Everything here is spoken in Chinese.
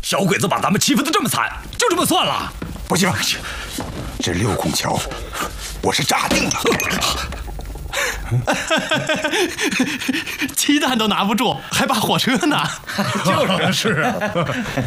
小鬼子把咱们欺负得这么惨，就这么算了？ 不行，这6孔桥，我是炸定了。 鸡蛋都拿不住，还把火车拿？ 就是啊。